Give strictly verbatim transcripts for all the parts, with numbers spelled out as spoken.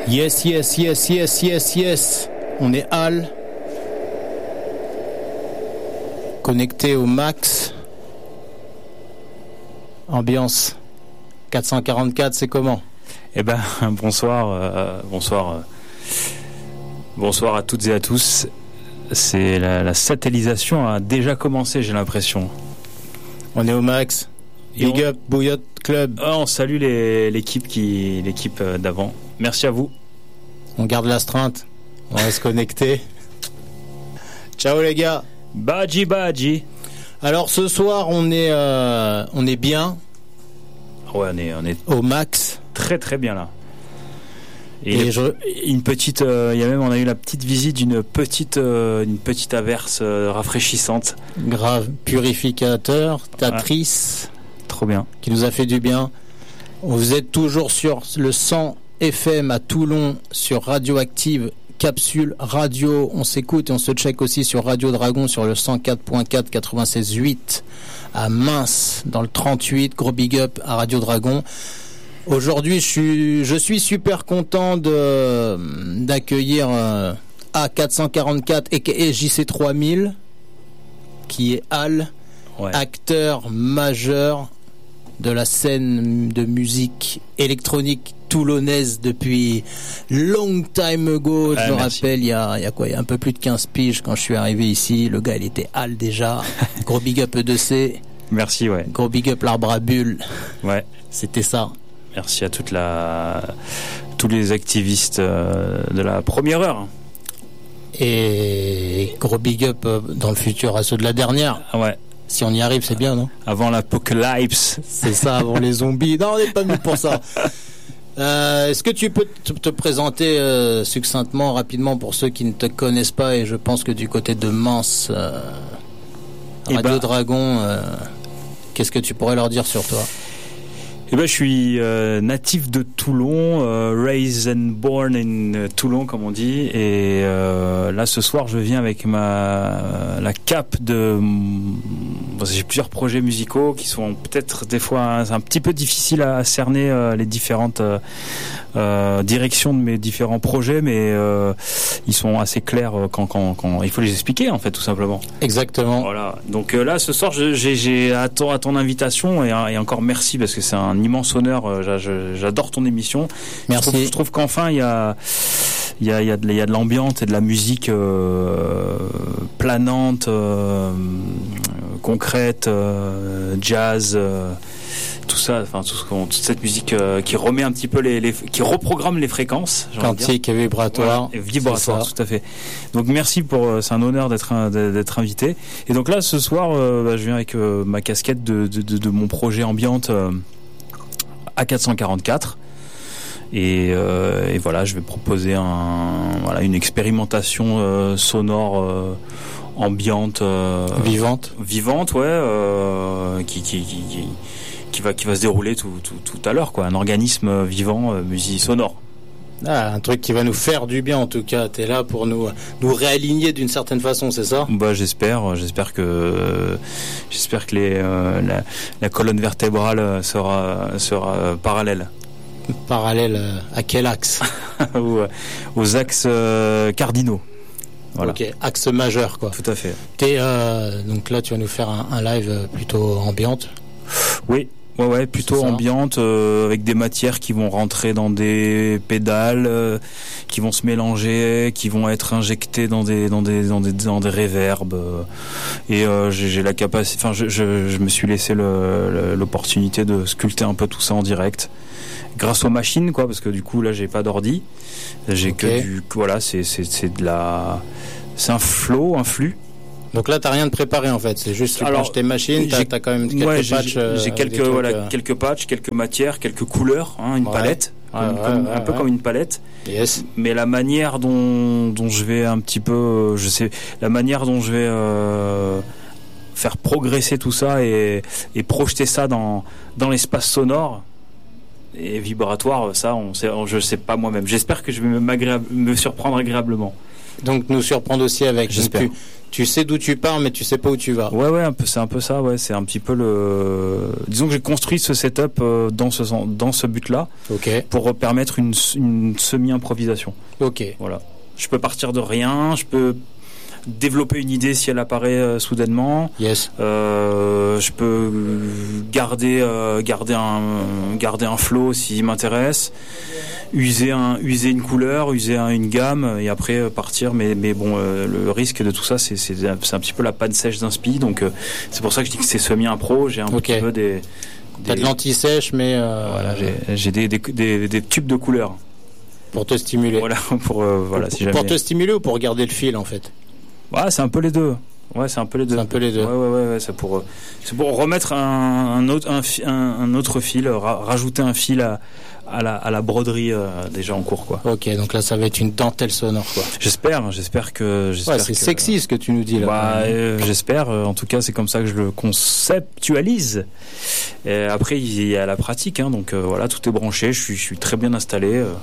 Yes, yes, yes, yes, yes, yes. On est Al. Connecté au max. Ambiance. quatre cent quarante-quatre, c'est comment? Eh ben, bonsoir, euh, bonsoir, euh, bonsoir à toutes et à tous. C'est la, la satellisation a déjà commencé, j'ai l'impression. On est au max. Big on... up, Bouillotte Club. Oh, on salue les, l'équipe qui, l'équipe d'avant. Merci à vous. On garde l'astreinte. On va se connecter. Ciao les gars. Badji badji. Alors ce soir on est euh, on est bien. Ouais, on est on est au max. Très très bien là. Et, Et les, je... une petite, il euh, y a même on a eu la petite visite d'une petite euh, une petite averse euh, rafraîchissante. Grave, purificateur, tatrice. Ouais. Trop bien. Qui nous a fait du bien. Vous êtes toujours sur le cent F M à Toulon sur Radioactive Capsule Radio. On s'écoute et on se check aussi sur Radio Dragon sur le cent quatre point quatre quatre-vingt-seize huit à Mince dans le trente-huit. Gros big up à Radio Dragon. Aujourd'hui, je suis, je suis super content de, d'accueillir euh, A quatre cent quarante-quatre aka J C trois mille qui est Al, ouais. Acteur majeur de la scène de musique électronique toulonnaise depuis long time ago. Je ah, me merci. rappelle, il y a, il y a quoi, il y a un peu plus de quinze piges quand je suis arrivé ici. Le gars, il était Al déjà. Gros big up E deux C. Merci, ouais. Gros big up l'arbre à bulles. Ouais. C'était ça. Merci à toute la, tous les activistes euh, de la première heure. Et gros big up euh, dans le futur à ceux de la dernière. Ouais. Si on y arrive, c'est bien, non? Avant l'apocalypse. C'est ça, avant les zombies. Non, on n'est pas mis pour ça. Euh, est-ce que tu peux te, te présenter euh, succinctement, rapidement, pour ceux qui ne te connaissent pas? Et je pense que du côté de Mince, euh, Radio bah, Dragon, euh, qu'est-ce que tu pourrais leur dire sur toi? Eh ben, je suis euh, natif de Toulon, euh, raised and born in Toulon, comme on dit. Et euh, là, ce soir, je viens avec ma la cape de. Bon, j'ai plusieurs projets musicaux qui sont peut-être des fois c'est un petit peu difficile à cerner euh, les différentes euh, euh, directions de mes différents projets, mais euh, ils sont assez clairs quand, quand quand il faut les expliquer en fait, tout simplement. Exactement. Voilà. Donc euh, là, ce soir, je, j'ai, j'ai à ton, à ton invitation et, et encore merci parce que c'est un immense honneur. J'adore ton émission. Merci. Je trouve, je trouve qu'enfin il y a il y a il y a de, il y a de l'ambiance et de la musique euh, planante, euh, concrète, euh, jazz, euh, tout ça, enfin tout ce qu'on, toute cette musique euh, qui remet un petit peu les, les qui reprogramme les fréquences. Quantique et vibratoire. Voilà, et vibratoire, tout à fait. Donc merci pour, c'est un honneur d'être d'être invité. Et donc là ce soir, euh, bah, je viens avec euh, ma casquette de, de, de, de mon projet ambiante. Euh, A quatre cent quarante-quatre et, euh, et voilà, je vais proposer un, voilà, une expérimentation euh, sonore euh, ambiante euh, vivante vivante ouais euh, qui, qui, qui, qui, qui va qui va se dérouler tout, tout, tout à l'heure quoi, un organisme vivant euh, musique sonore. Ah, un truc qui va nous faire du bien en tout cas. T'es là pour nous nous réaligner d'une certaine façon, c'est ça? Bah j'espère, j'espère que j'espère que les euh, la, la colonne vertébrale sera sera euh, parallèle. Parallèle à quel axe? aux, aux axes euh, cardinaux. Voilà. Ok, axe majeur quoi. Tout à fait. T'es euh, donc là tu vas nous faire un, un live plutôt ambiante. Oui. Ouais, ouais, plutôt ambiante, euh, avec des matières qui vont rentrer dans des pédales, euh, qui vont se mélanger, qui vont être injectées dans des dans des dans des dans des réverbes. Euh, et euh, j'ai, j'ai la capacité, enfin, je, je je me suis laissé le, le, l'opportunité de sculpter un peu tout ça en direct, grâce aux machines, quoi, parce que du coup là j'ai pas d'ordi, j'ai okay. que du voilà, c'est c'est c'est de la, c'est un flow, un flux. Donc là, t'as rien de préparé en fait, c'est juste tu Alors, branches tes machines, t'as, t'as quand même quelques ouais, patchs. J'ai, j'ai quelques trucs, voilà, euh... quelques patchs, quelques matières, quelques couleurs, hein, une ouais. palette, ouais, comme, ouais, comme, ouais, un ouais, peu ouais. comme une palette. Yes. Mais la manière dont dont je vais un petit peu, je sais, la manière dont je vais euh, faire progresser tout ça et et projeter ça dans dans l'espace sonore et vibratoire, ça, on sait, on, je sais pas moi-même. J'espère que je vais me, me surprendre agréablement. Donc nous surprendre aussi avec. J'espère. Tu, tu sais d'où tu pars, mais tu sais pas où tu vas. Ouais, ouais, un peu, c'est un peu ça. Ouais, c'est un petit peu le. Disons que j'ai construit ce setup euh, dans ce dans ce but-là. Ok. Pour permettre une, une semi-improvisation. Ok. Voilà. Je peux partir de rien. Je peux développer une idée si elle apparaît euh, soudainement. Yes. Euh, je peux garder euh, garder un garder un flow s'il m'intéresse. User un user une couleur, user un, une gamme et après euh, partir. Mais mais bon, euh, le risque de tout ça, c'est c'est c'est un petit peu la panne sèche d'inspi. Donc euh, c'est pour ça que je dis que c'est semi-impro. J'ai un okay. petit peu des T'as de l'anti-sèche, mais euh, voilà, j'ai j'ai des des, des des tubes de couleurs pour te stimuler. Voilà pour euh, voilà pour, si jamais. Pour te stimuler ou pour garder le fil en fait. Ouais, c'est un peu les deux. Ouais, c'est un peu les deux. C'est un peu les deux. Ouais, ouais, ouais, ouais c'est pour, c'est pour remettre un, un autre, un, un, un autre fil, ra- rajouter un fil à, à la, à la broderie euh, déjà en cours, quoi. Ok, donc là, ça va être une dentelle sonore, quoi. J'espère, j'espère que. J'espère ouais, c'est que, sexy ce que tu nous dis là. Bah, euh, j'espère. En tout cas, c'est comme ça que je le conceptualise. Et après, il y a la pratique, hein, donc euh, voilà, tout est branché. Je suis, je suis très bien installé. Euh,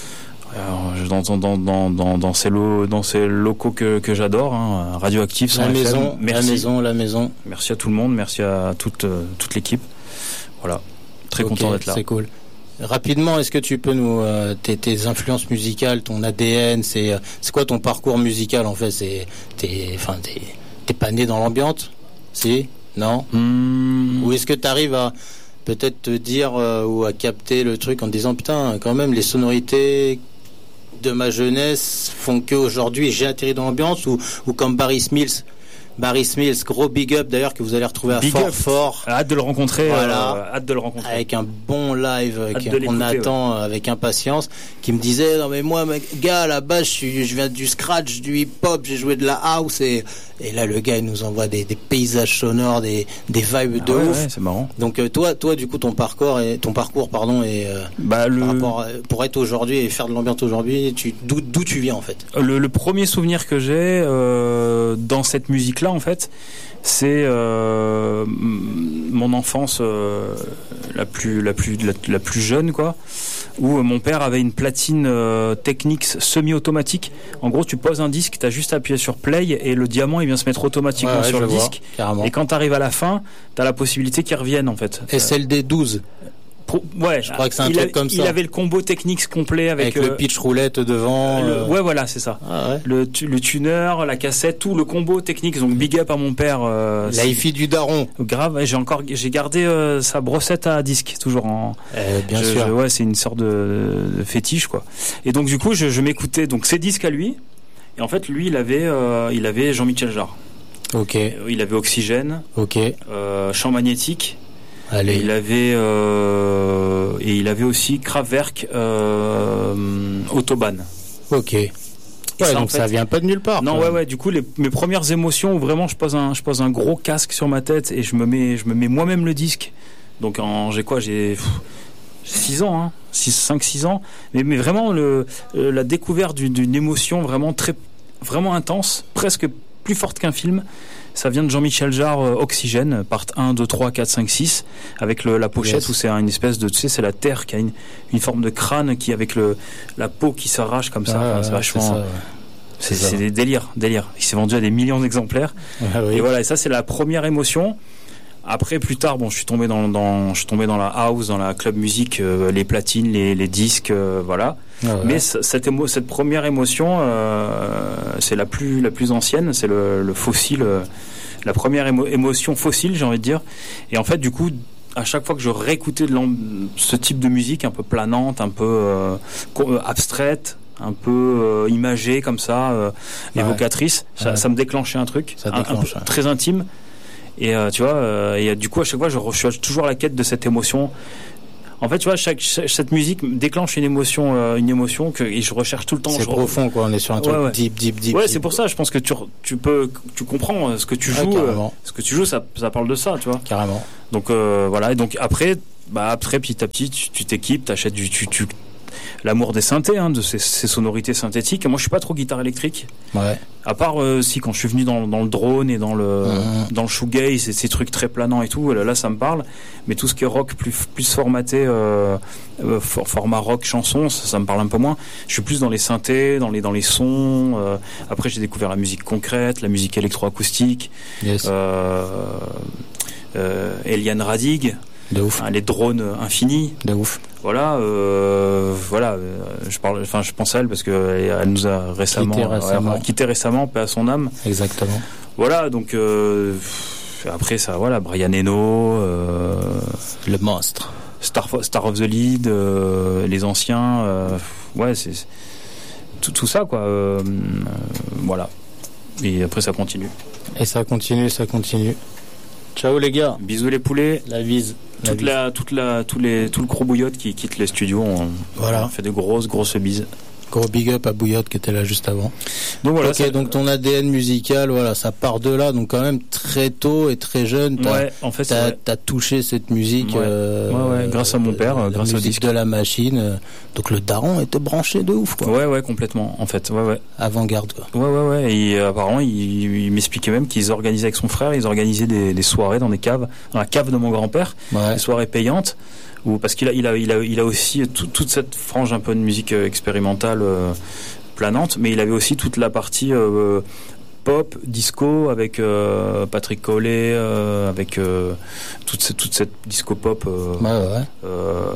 Alors, dans, dans, dans, dans, dans, ces lo, dans ces locaux que, que j'adore, hein, Radioactive, la maison, merci. la maison, la maison. Merci à tout le monde, merci à toute, toute l'équipe. Voilà, très okay, content d'être là. C'est cool. Rapidement, est-ce que tu peux nous euh, tes, tes influences musicales, ton A D N, c'est c'est quoi ton parcours musical en fait? C'est t'es enfin t'es t'es pas né dans l'ambiance, si? Non? Mmh. Ou est-ce que tu arrives à peut-être te dire euh, ou à capter le truc en te disant putain quand même les sonorités de ma jeunesse font qu'aujourd'hui j'ai atterri dans l'ambiance ou, ou comme Barry Mills Barry Mills, gros big up d'ailleurs que vous allez retrouver à big Fort up. Fort. Hâte de le rencontrer. Voilà. Euh, hâte de le rencontrer. Avec un bon live qu'on attend ouais. avec impatience. Qui me disait non mais moi mec, gars à la base je, suis, je viens du scratch, du hip hop, j'ai joué de la house et et là le gars il nous envoie des, des paysages sonores, des des vibes ah de ouais, ouf. Ouais, c'est marrant. Donc euh, toi toi du coup ton parcours et ton parcours pardon et euh, bah, le... par rapport à, pour être aujourd'hui et faire de l'ambiance aujourd'hui, tu d'où d'où tu viens en fait. Le, le premier souvenir que j'ai euh, dans cette musique là en fait. C'est euh, mon enfance euh, la plus la plus la, la plus jeune quoi, où mon père avait une platine euh, Technics semi-automatique. En gros, tu poses un disque, t'as juste à appuyer sur play et le diamant il vient se mettre automatiquement ouais, ouais, sur le vois, disque. Carrément. Et quand t'arrives à la fin, t'as la possibilité qu'il revienne en fait. S L D douze. Ouais, je crois que c'est un il truc a, comme ça. Il avait le combo Technics complet avec, avec le euh, pitch roulette devant. Le, euh... Ouais, voilà, c'est ça. Ah ouais. Le, le tuner, la cassette, tout le combo Technics. Donc big up à mon père. Euh, la hi-fi du daron. Grave. J'ai encore, j'ai gardé euh, sa brossette à disque toujours en. Euh, bien je, sûr. Je, ouais, c'est une sorte de, de fétiche quoi. Et donc du coup, je, je m'écoutais donc ses disques à lui. Et en fait, lui, il avait, euh, il avait Jean-Michel Jarre. Ok. Il avait Oxygène. Ok. Euh, Champ magnétique. Allez. Et il avait euh, et il avait aussi Kraftwerk euh, Autobahn. Ok. Et ouais, ça, donc fait, ça vient pas de nulle part. Non ouais ouais. Du coup les mes premières émotions où vraiment je pose un je pose un gros casque sur ma tête et je me mets je me mets moi-même le disque. Donc en j'ai quoi j'ai six ans hein, six cinq six ans. Mais mais vraiment le euh, la découverte d'une, d'une émotion vraiment très vraiment intense, presque plus forte qu'un film. Ça vient de Jean-Michel Jarre, euh, Oxygène, part un, deux, trois, quatre, cinq, six, avec le, la pochette yes. Où c'est une espèce de, tu sais, c'est la terre qui a une, une forme de crâne qui, avec le, la peau qui s'arrache comme ça, ah, enfin, c'est vachement, c'est, ça, ouais. c'est, c'est, c'est des délires, délires. Il s'est vendu à des millions d'exemplaires. Ah, oui. Et voilà, et ça, c'est la première émotion. Après, plus tard, bon, je suis tombé dans, dans, je suis tombé dans la house, dans la club musique, euh, les platines, les, les disques, euh, voilà. Ah ouais. Mais cette, émo, cette première émotion, euh, c'est la plus, la plus ancienne, c'est le, le fossile, euh, la première émo, émotion fossile, j'ai envie de dire. Et en fait, du coup, à chaque fois que je réécoutais de ce type de musique, un peu planante, un peu euh, abstraite, un peu euh, imagée comme ça, euh, ouais. évocatrice, ouais. Ça, ça me déclenchait un truc, ça un, déclenche, un peu, ouais. très intime. Et euh, tu vois, euh, et du coup à chaque fois je, je suis toujours à la quête de cette émotion. En fait, tu vois, chaque, chaque cette musique déclenche une émotion, euh, une émotion que et je recherche tout le temps. C'est je profond, quoi. On est sur un truc ouais, ouais. deep, deep, deep. Ouais, deep. c'est pour ça. Je pense que tu tu peux tu comprends ce que tu joues. Ouais, carrément. Ce que tu joues, ça ça parle de ça, tu vois. Carrément. Donc euh, voilà. Et donc après, bah après petit à petit, tu, tu t'équipes, t'achètes du tu tu l'amour des synthés, hein, de ces, ces sonorités synthétiques. Moi, je suis pas trop guitare électrique. Ouais. À part euh, si quand je suis venu dans, dans le drone et dans le mmh. dans le shoegaze, ces, ces trucs très planants et tout, là, là ça me parle. Mais tout ce qui est rock plus plus formaté, euh, euh, format rock chanson, ça, ça me parle un peu moins. Je suis plus dans les synthés, dans les dans les sons. Euh, après, j'ai découvert la musique concrète, la musique électroacoustique. Yes. Euh, euh, Eliane Radig. De ouf. Hein, les drones infinis. De ouf. Voilà, euh, voilà. Euh, je parle, enfin, je pense à elle parce que elle nous a récemment quitté récemment, ouais, quitté récemment, paix à son âme. Exactement. Voilà, donc euh, après ça, voilà, Brian Eno, euh, le monstre, Star, Star of the Lead, euh, les anciens, euh, ouais, c'est, c'est tout, tout ça quoi. Euh, euh, voilà. Et après ça continue. Et ça continue, ça continue. Ciao les gars. Bisous les poulets. La bise. La toute bise. la, toute la, tous les, tout le gros bouillotte qui quitte les studios. On, voilà. On fait de grosses, grosses bises. Gros big up à Bouillotte qui était là juste avant. Donc voilà. Ok, ça... donc ton A D N musical, voilà, ça part de là. Donc quand même très tôt et très jeune, t'as, ouais, en fait, t'as, ouais. t'as touché cette musique. Ouais. Euh, ouais, ouais, grâce à mon père, la grâce musique au disque de la machine. Euh, donc le daron était branché de ouf, quoi. Ouais, ouais, complètement. En fait, ouais, ouais. Avant-garde, quoi. Ouais, ouais, ouais. Et euh, apparemment, il, il m'expliquait même qu'ils organisaient avec son frère, ils organisaient des, des soirées dans des caves, dans la cave de mon grand-père, ouais. des soirées payantes. Ou parce qu'il a, il a, il a, il a aussi tout, toute cette frange un peu de musique expérimentale. Euh, planante, mais il avait aussi toute la partie euh, pop, disco avec euh, Patrick Collet, euh, avec euh, toute, cette, toute cette disco pop, euh, ouais, ouais. euh,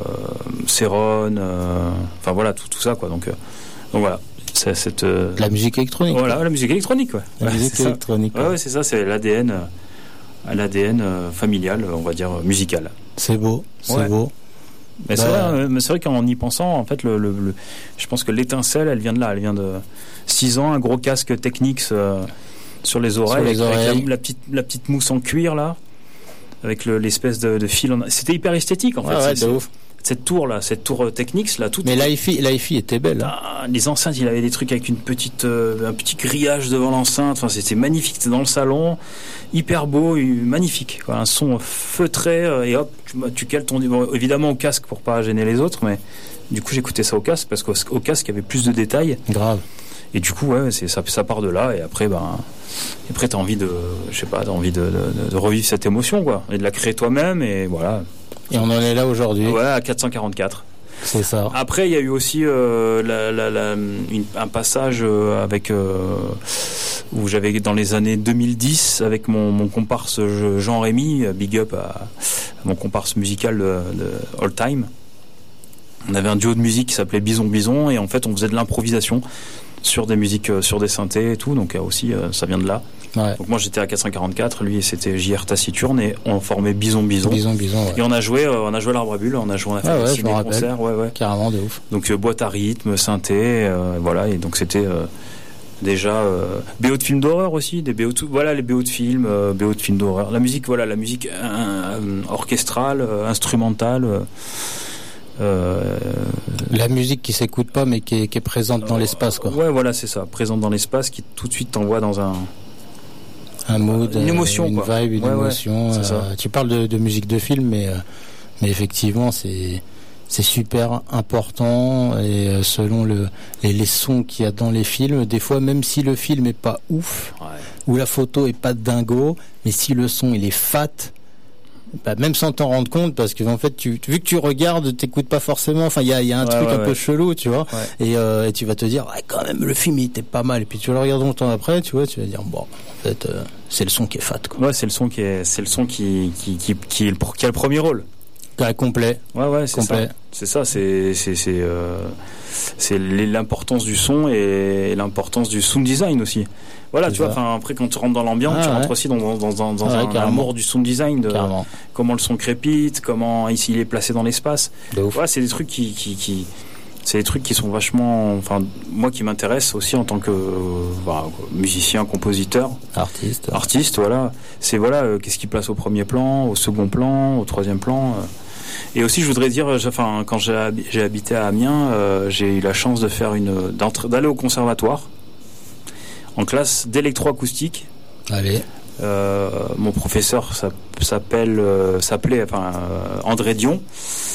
Céron, euh, enfin voilà, tout, tout ça quoi. Donc, euh, donc voilà, c'est cette euh, la musique électronique. Voilà, quoi. La musique électronique, ouais. La ouais, musique c'est électronique. Ça. Ouais, ouais, c'est ça, c'est l'A D N, euh, l'A D N euh, familial, on va dire musical. C'est beau, c'est ouais. beau. Mais bah, c'est vrai, mais c'est vrai qu'en y pensant, en fait, le, le, le, je pense que l'étincelle, elle vient de là, elle vient de six ans, un gros casque Technics euh, sur les oreilles, sur les avec, oreilles. avec la, la petite, la petite mousse en cuir là, avec le, l'espèce de, de fil. En... C'était hyper esthétique en ouais, fait. Ouais, c'est, de ouf. Cette tour là, cette tour Technics là, toute. Mais l'hi-fi, l'hi-fi était belle. Hein. Ah, les enceintes, il avait des trucs avec une petite, euh, un petit grillage devant l'enceinte. Enfin, c'était magnifique. C'était dans le salon, hyper beau, magnifique. Quoi. Un son feutré euh, et hop, tu, tu cales ton. Bon, évidemment au casque pour pas gêner les autres, mais du coup j'écoutais ça au casque parce qu'au au casque il y avait plus de détails. Grave. Et du coup ouais, c'est ça, ça part de là et après ben, et après t'as envie de, je sais pas, t'as envie de, de, de revivre cette émotion quoi, et de la créer toi-même et voilà. Et on en est là aujourd'hui. Ouais, à quatre cent quarante-quatre. C'est ça. Après, il y a eu aussi euh, la, la, la, une, un passage euh, avec euh, où j'avais dans les années deux mille dix avec mon, mon comparse Jean-Rémy, big up à, à mon comparse musical de, de All Time. On avait un duo de musique qui s'appelait Bison Bison et en fait, on faisait de l'improvisation sur des musiques, sur des synthés et tout. Donc aussi, ça vient de là. Ouais. Donc moi j'étais à quatre cent quarante-quatre, lui c'était J R Taciturne et on formait Bison Bison. Bison Bison. Ouais. Et on a joué, euh, on a joué à l'Arbre à Bulles, on a joué, on a fait ah ouais, aussi des concerts, ouais ouais. Carrément de ouf. Donc euh, boîte à rythme, synthé, euh, voilà et donc c'était euh, déjà euh, B O de films d'horreur aussi, des B O de, voilà les B O de films, euh, B O de films d'horreur. La musique, voilà la musique euh, euh, orchestrale, euh, instrumentale. Euh, Euh, la musique qui s'écoute pas mais qui est, qui est présente dans euh, l'espace quoi. Ouais voilà c'est ça, présente dans l'espace qui tout de suite t'envoie dans un un mood, une émotion, une quoi. vibe, une ouais, émotion. Ouais, euh, tu parles de, de musique de film mais euh, mais effectivement c'est c'est super important et euh, selon le les, les sons qu'il y a dans les films, des fois même si le film est pas ouf ouais. ou la photo est pas dingo, mais si le son il est fat. Bah, même sans t'en rendre compte parce que en fait tu vu que tu regardes t'écoutes pas forcément enfin il y a, y a un ouais, truc ouais, un ouais. peu chelou tu vois ouais. et, euh, et tu vas te dire ouais quand même le film il était pas mal et puis tu le regardes longtemps après tu vois tu vas dire bon en fait euh, c'est le son qui est fat quoi. Ouais c'est le son qui est c'est le son qui qui qui, qui, est le, qui a le premier rôle. Ouais, complet. Ouais ouais c'est complet. ça. C'est ça c'est c'est c'est euh, c'est l'importance du son et l'importance du sound design aussi. Voilà, c'est tu ça. vois, enfin après quand tu rentres dans l'ambiance, ah, tu ouais. rentres aussi dans dans dans, dans ah, un, un amour du sound design, de carrément. Comment le son crépite, comment ici il est placé dans l'espace. Ouais, c'est des trucs qui qui qui c'est des trucs qui sont vachement, enfin moi qui m'intéresse aussi en tant que euh, bah, musicien, compositeur, artiste. Artiste, voilà. C'est voilà, euh, qu'est-ce qui place au premier plan, au second plan, au troisième plan. Euh. Et aussi, je voudrais dire, enfin, quand j'ai, j'ai habité à Amiens, euh, j'ai eu la chance de faire une, d'aller au conservatoire en classe d'électroacoustique. Allez. Euh, mon professeur s'appelle, euh, s'appelait, enfin, euh, André Dion.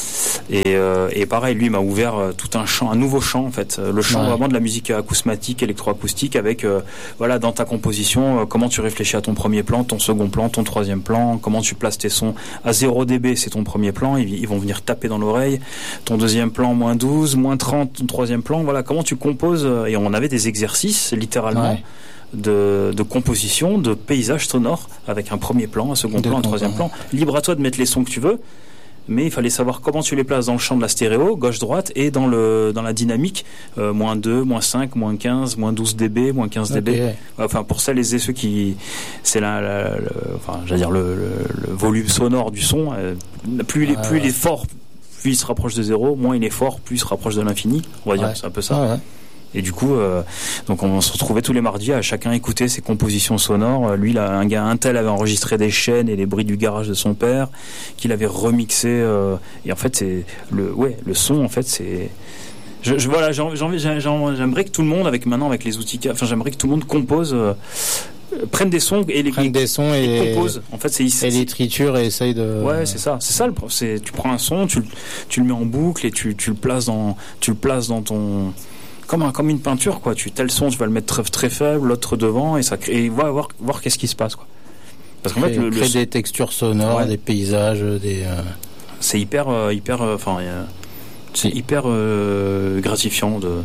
Et, euh, et pareil, lui m'a ouvert euh, tout un champ, un nouveau champ en fait, le champ ouais. vraiment de la musique acousmatique, électroacoustique, avec euh, voilà dans ta composition, euh, comment tu réfléchis à ton premier plan, ton second plan, ton troisième plan, comment tu places tes sons à zéro décibel, c'est ton premier plan, ils, ils vont venir taper dans l'oreille, ton deuxième plan moins douze, moins trente, ton troisième plan, voilà comment tu composes, et on avait des exercices littéralement. Ouais. De, de composition, de paysage sonore, avec un premier plan, un second de plan, un troisième plan. Libre à toi de mettre les sons que tu veux, mais il fallait savoir comment tu les places dans le champ de la stéréo, gauche-droite, et dans le dans la dynamique, euh, moins deux, moins cinq, moins quinze, moins douze décibels, moins quinze décibels. Okay. Enfin, pour celles et ceux qui... C'est la, la, la, le, enfin, j'allais dire le, le, le volume sonore du son. Euh, plus, il est, ah, plus ouais. il est fort, plus il se rapproche de zéro, moins il est fort, plus il se rapproche de l'infini. On va dire, ouais. c'est un peu ça. Ah, ouais. Et du coup, euh, donc on se retrouvait tous les mardis à chacun écouter ses compositions sonores. Lui, là, un gars, un tel avait enregistré des chaînes et les bruits du garage de son père, qu'il avait remixé. Euh, et en fait, c'est le, ouais, le son. En fait, c'est, je, je voilà, j'ai, j'ai, j'ai, j'aimerais que tout le monde, avec maintenant avec les outils, enfin, j'aimerais que tout le monde compose. Euh, prennent des sons et les prennent des sons et, et composent. En fait, c'est, c'est et les triture et essaye de. Ouais, c'est ça. C'est ça le. C'est tu prends un son, tu tu le mets en boucle et tu tu le places dans tu le places dans ton comme un, comme une peinture quoi. Tu tel son, tu vas le mettre très, très faible, l'autre devant et ça crée. Et voir voir voir qu'est-ce qui se passe quoi. Parce qu'en fait, le, crée le... des textures sonores, ouais. des paysages, des. Euh... C'est hyper euh, hyper enfin euh, c'est hyper euh, gratifiant de.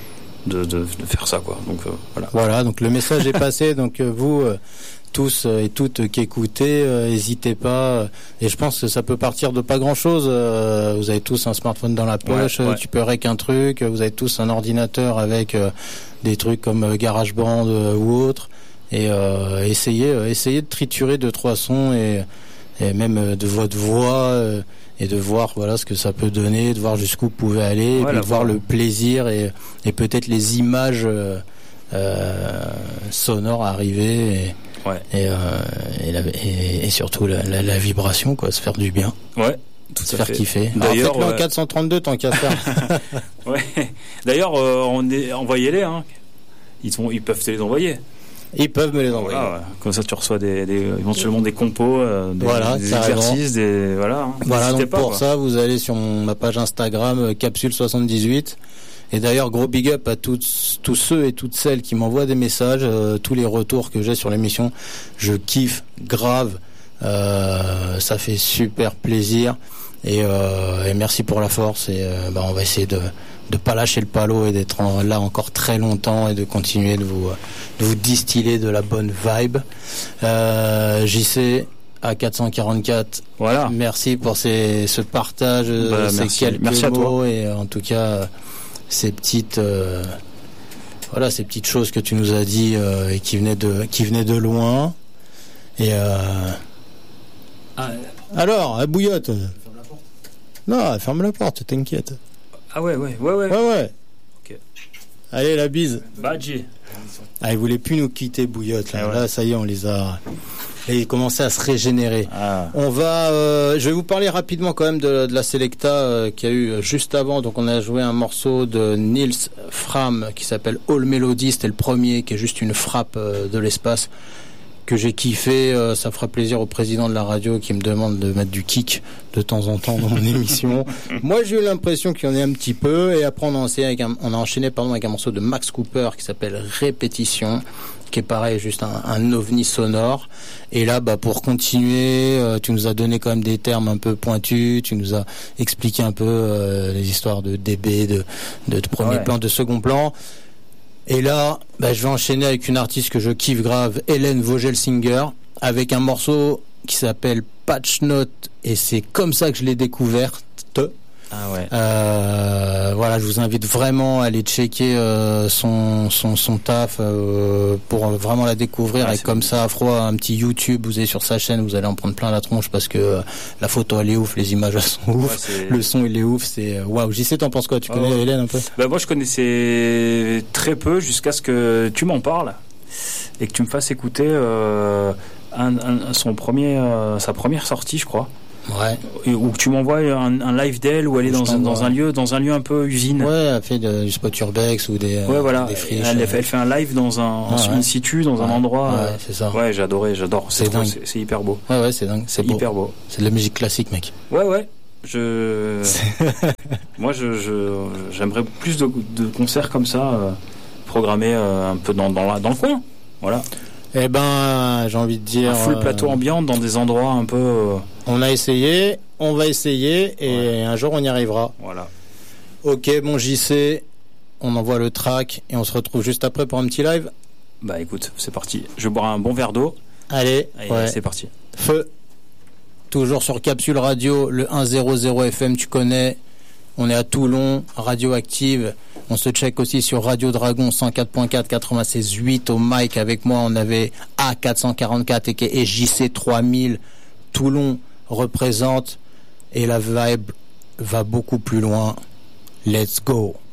De, de, de faire ça quoi. Donc euh, voilà. Voilà, donc le message est passé. Donc euh, vous euh, tous euh, et toutes qui écoutez, n'hésitez euh, pas. Euh, et je pense que ça peut partir de pas grand chose. Euh, vous avez tous un smartphone dans la poche, ouais, ouais. tu peux rec un truc. Vous avez tous un ordinateur avec euh, des trucs comme euh, GarageBand euh, ou autre. Et euh, essayez, euh, essayez de triturer deux trois sons et, et même euh, de votre voix. Euh, et de voir voilà ce que ça peut donner, de voir jusqu'où vous pouvez aller, ouais, et puis de voir le plaisir et, et peut-être les images euh, euh, sonores arriver et, ouais. et, euh, et, la, et, et surtout la, la, la vibration quoi, se faire du bien. Ouais. Tout se à faire fait. Kiffer. D'ailleurs, faites-le en quatre cent trente-deux tant qu'à faire. Ouais. D'ailleurs, euh, on est envoyez-les hein. Ils sont, ils peuvent te les envoyer. Ils peuvent me les envoyer. Ah ouais. Comme ça, tu reçois des, des, éventuellement des compos, euh, des, voilà, des exercices, des voilà. Hein. Voilà. Donc pas, pour quoi. ça, vous allez sur mon, ma page Instagram euh, Capsule soixante-dix-huit. Et d'ailleurs, gros big up à tous, tous ceux et toutes celles qui m'envoient des messages, euh, tous les retours que j'ai sur l'émission. Je kiffe grave. Euh, ça fait super plaisir. Et, euh, et merci pour la force. Et euh, bah, on va essayer de de pas lâcher le palo et d'être en, là encore très longtemps et de continuer de vous de vous distiller de la bonne vibe. Euh, J C à quatre cent quarante-quatre. Voilà. Merci pour ces, ce partage, bah, ces merci. quelques merci mots et en tout cas ces petites euh, voilà ces petites choses que tu nous as dit euh, et qui venaient de qui venaient de loin. Et euh... ah, alors, à bouillotte. Ferme la porte. Non, ferme la porte, t'inquiète. Ah ouais, ouais, ouais, ouais. Ouais, ouais. Ok. Allez, la bise. Badji. Ah, ils voulaient plus nous quitter, Bouillotte. Là, ouais. là ça y est, on les a. Et ils commençaient à se régénérer. Ah. On va. Euh, je vais vous parler rapidement quand même de, de la Selecta euh, qu'il y a eu juste avant. Donc, on a joué un morceau de Nils Fram qui s'appelle All Melody. C'était le premier, qui est juste une frappe euh, de l'espace. Que j'ai kiffé, euh, ça fera plaisir au président de la radio qui me demande de mettre du kick de temps en temps dans mon émission. Moi, j'ai eu l'impression qu'il y en ait un petit peu, et après on a enchaîné avec un, on a enchaîné pardon avec un morceau de Max Cooper qui s'appelle Répétition, qui est pareil, juste un, un ovni sonore. Et là, bah pour continuer, euh, tu nous as donné quand même des termes un peu pointus, tu nous as expliqué un peu euh, les histoires de D B, de, de, de premier ouais. plan, de second plan. Et là, bah, je vais enchaîner avec une artiste que je kiffe grave, Hélène Vogel-Singer, avec un morceau qui s'appelle Patch Note, et c'est comme ça que je l'ai découverte. Ah ouais. Euh, voilà, je vous invite vraiment à aller checker euh, son son son taf euh, pour vraiment la découvrir. Ah, et comme bon. Ça, à froid, un petit YouTube, vous allez sur sa chaîne, vous allez en prendre plein la tronche parce que euh, la photo elle est ouf, les images elles sont ouf, ouais, le son il est ouf, c'est waouh. J C, t'en penses quoi? Tu connais oh. Hélène un peu? Bah moi je connaissais très peu jusqu'à ce que tu m'en parles et que tu me fasses écouter euh, un, un, son premier euh, sa première sortie, je crois. Ouais. Ou que tu m'envoies un, un live d'elle où elle est dans un, dans un lieu dans un lieu un peu usine. Ouais, elle fait de, du spot urbex ou des ouais voilà. Des friches, elle, elle fait un live dans un ah, in situ dans ouais. un endroit. Ouais, c'est ça. Ouais, j'ai adoré, j'adore. C'est, c'est dingue. C'est, c'est hyper beau. Ouais ouais, c'est dingue. C'est, c'est hyper beau. C'est de la musique classique, mec. Ouais ouais. Je, moi, je, je, j'aimerais plus de, de concerts comme ça, euh, programmés euh, un peu dans, dans, la, dans le coin. Voilà. Eh ben, j'ai envie de dire. Un full plateau ambiant dans des endroits un peu. Euh... On a essayé, on va essayer, et ouais. un jour on y arrivera. Voilà. Ok, bon J C, on envoie le track et on se retrouve juste après pour un petit live. Bah écoute, c'est parti. Je bois un bon verre d'eau. Allez, Allez ouais. c'est parti. Feu. Toujours sur Capsule Radio, le cent F M, tu connais. On est à Toulon, Radioactive. On se check aussi sur Radio Dragon cent quatre point quatre, quatre-vingt-seize huit au mic. Avec moi, on avait A quatre cent quarante-quatre et J C trois mille. Toulon représente et la vibe va beaucoup plus loin. Let's go.